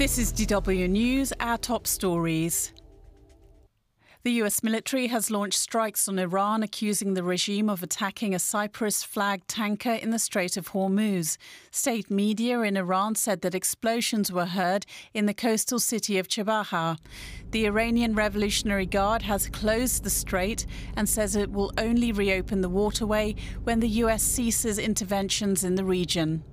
This is DW News, our top stories. The US military has launched strikes on Iran, accusing the regime of attacking a Cyprus-flagged tanker in the Strait of Hormuz. State media in Iran said that explosions were heard in the coastal city of Chabahar. The Iranian Revolutionary Guard has closed the strait and says it will only reopen the waterway when the US ceases interventions in the region.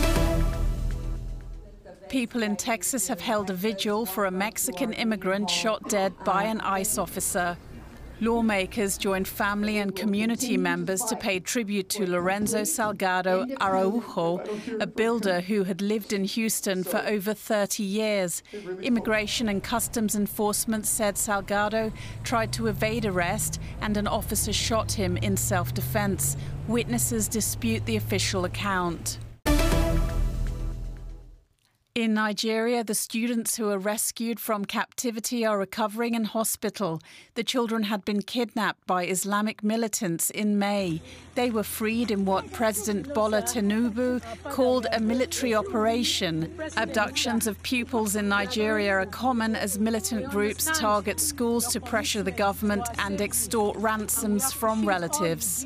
People in Texas have held a vigil for a Mexican immigrant shot dead by an ICE officer. Lawmakers joined family and community members to pay tribute to Lorenzo Salgado Araujo, a builder who had lived in Houston for over 30 years. Immigration and Customs Enforcement said Salgado tried to evade arrest and an officer shot him in self-defense. Witnesses dispute the official account. In Nigeria, the students who were rescued from captivity are recovering in hospital. The children had been kidnapped by Islamic militants in May. They were freed in what President Bola Tinubu called a military operation. Abductions of pupils in Nigeria are common as militant groups target schools to pressure the government and extort ransoms from relatives.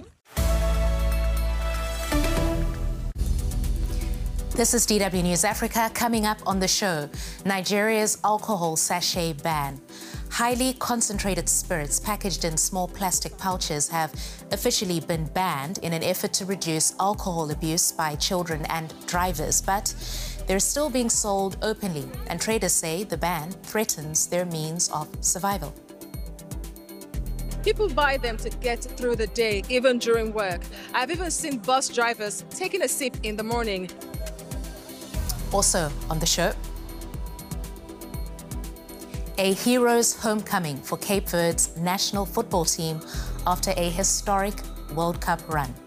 This is DW News Africa. Coming up on the show, Nigeria's alcohol sachet ban. Highly concentrated spirits packaged in small plastic pouches have officially been banned in an effort to reduce alcohol abuse by children and drivers. But they're still being sold openly, and traders say the ban threatens their means of survival. People buy them to get through the day, even during work. I've even seen bus drivers taking a sip in the morning. Also on the show, a hero's homecoming for Cape Verde's national football team after a historic World Cup run.